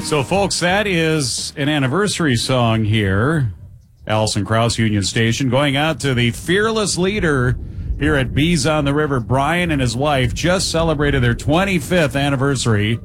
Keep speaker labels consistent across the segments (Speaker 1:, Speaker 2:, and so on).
Speaker 1: So, folks, that is an anniversary song here. Alison Krauss, Union Station, going out to the fearless leader here at Bees on the River. Brian and his wife just celebrated their 25th anniversary.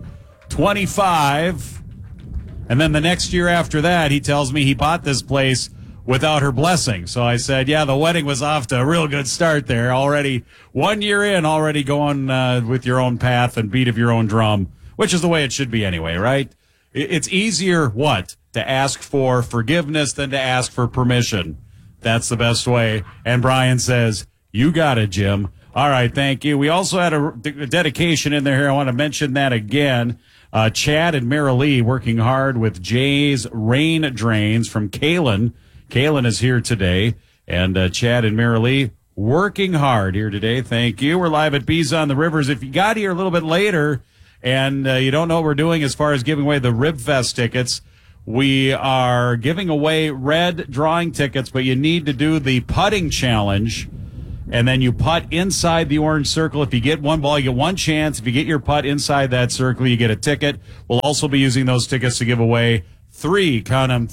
Speaker 1: 25. And then the next year after that, he tells me he bought this place without her blessing. So I said, yeah, the wedding was off to a real good start there. Already 1 year in, already going with your own path and beat of your own drum, which is the way it should be anyway, right? It's easier, what? To ask for forgiveness than to ask for permission. That's the best way. And Brian says, you got it, Jim. All right, thank you. We also had a dedication in there here. I want to mention that again. Chad and Mara Lee working hard with Jay's Rain Drains from Kalen. Kalen is here today. And Chad and Mara Lee working hard here today. Thank you. We're live at Bees on the Rivers. If you got here a little bit later and you don't know what we're doing as far as giving away the Ribfest tickets, we are giving away red drawing tickets, but you need to do the putting challenge, and then you putt inside the orange circle. If you get one ball, you get one chance. If you get your putt inside that circle, you get a ticket. We'll also be using those tickets to give away three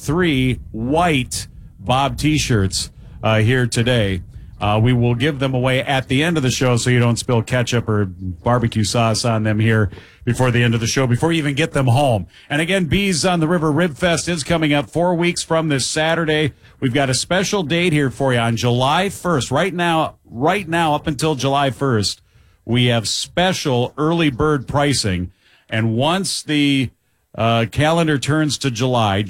Speaker 1: white Bob T-shirts here today. We will give them away at the end of the show so you don't spill ketchup or barbecue sauce on them here before the end of the show, before you even get them home. And again, Bees on the River Ribfest is coming up 4 weeks from this Saturday. We've got a special date here for you on July 1st. Right now, up until July 1st, we have special early bird pricing. And once the calendar turns to July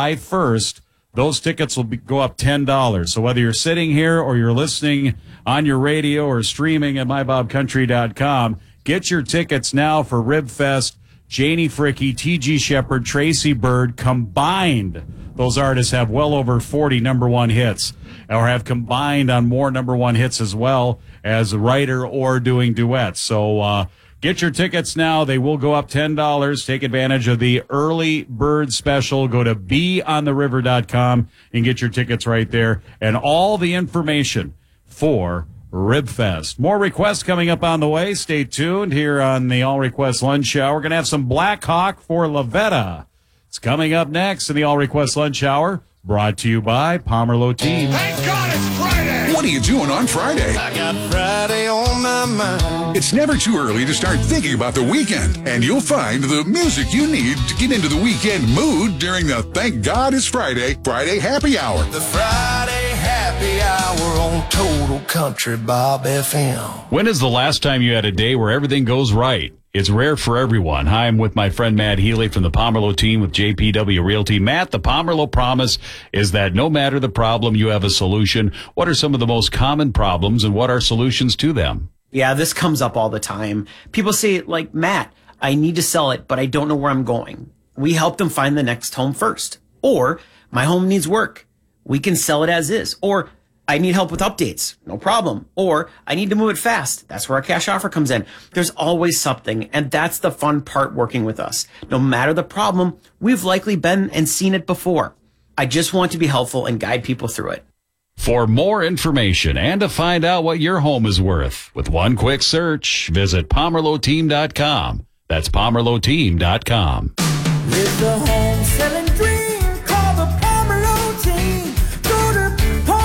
Speaker 1: 1st, those tickets will go up $10. So whether you're sitting here or you're listening on your radio or streaming at mybobcountry.com, get your tickets now for Ribfest. Janie Fricke, T.G. Shepard, Tracy Bird combined. Those artists have well over 40 number one hits, or have combined on more number one hits as well as a writer or doing duets. So get your tickets now. They will go up $10. Take advantage of the early bird special. Go to beontheriver.com and get your tickets right there. And all the information for Ribfest. More requests coming up on the way. Stay tuned here on the All Request Lunch Hour. We're going to have some Black Hawk for Lavetta. It's coming up next in the All Request Lunch Hour. Brought to you by Pomerleau Team.
Speaker 2: Thank God it's Friday!
Speaker 3: What are you doing on Friday?
Speaker 2: I got Friday on my mind.
Speaker 3: It's never too early to start thinking about the weekend, and you'll find the music you need to get into the weekend mood during the Thank God It's Friday Happy Hour.
Speaker 2: The Friday Happy Hour on Total Country Bob FM.
Speaker 1: When is the last time you had a day where everything goes right? It's rare for everyone. Hi, I'm with my friend Matt Healy from the Pomerleau Team with JPW Realty. Matt, the Pomerleau promise is that no matter the problem, you have a solution. What are some of the most common problems, and what are solutions to them?
Speaker 4: Yeah, this comes up all the time. People say, like, Matt, I need to sell it, but I don't know where I'm going. We help them find the next home first. Or, my home needs work. We can sell it as is. Or, I need help with updates. No problem. Or, I need to move it fast. That's where our cash offer comes in. There's always something, and that's the fun part working with us. No matter the problem, we've likely been and seen it before. I just want to be helpful and guide people through it.
Speaker 1: For more information and to find out what your home is worth, with one quick search, visit PomerleauTeam.com. That's PomerleauTeam.com.
Speaker 5: Live the home selling dream, call the Pomerleau Team. Go to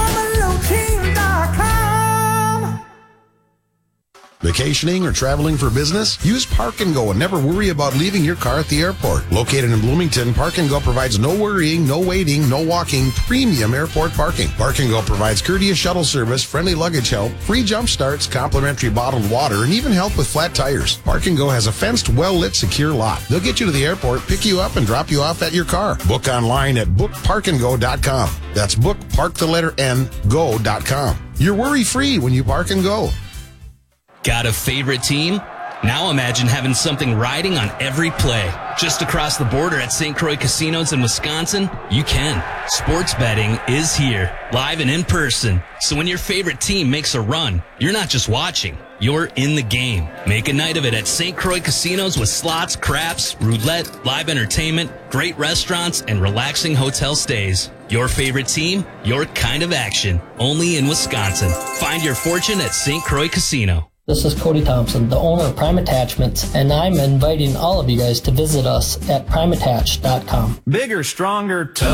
Speaker 5: PomerleauTeam.com.
Speaker 6: Vacationing or traveling for business? Use Park & Go and never worry about leaving your car at the airport. Located in Bloomington, Park & Go provides no worrying, no waiting, no walking, premium airport parking. Park & Go provides courteous shuttle service, friendly luggage help, free jump starts, complimentary bottled water, and even help with flat tires. Park & Go has a fenced, well-lit, secure lot. They'll get you to the airport, pick you up, and drop you off at your car. Book online at bookparkandgo.com. That's go.com. You're worry-free when you Park & Go.
Speaker 7: Got a favorite team? Now imagine having something riding on every play. Just across the border at St. Croix Casinos in Wisconsin, you can. Sports betting is here, live and in person. So when your favorite team makes a run, you're not just watching, you're in the game. Make a night of it at St. Croix Casinos with slots, craps, roulette, live entertainment, great restaurants, and relaxing hotel stays. Your favorite team, your kind of action. Only in Wisconsin. Find your fortune at St. Croix Casino.
Speaker 8: This is Cody Thompson, the owner of Prime Attachments, and I'm inviting all of you guime to visit us at primeattach.com.
Speaker 2: Bigger, stronger, tougher.